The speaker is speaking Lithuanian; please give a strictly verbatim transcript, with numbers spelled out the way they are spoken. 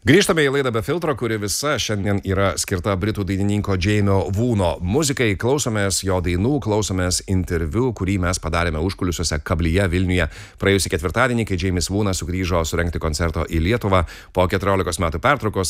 Grįžtame į laidą Be filtro, kuri visa šiandien yra skirta britų dainininko Jamio Woono muzikai. Klausomės jo dainų, klausomės interviu, kurį mes padarėme užkulisiuose Kablyje Vilniuje praėjusį ketvirtadienį, kai Jamis Woonas sugrįžo surengti koncerto į Lietuvą po keturiolikos metų pertraukos.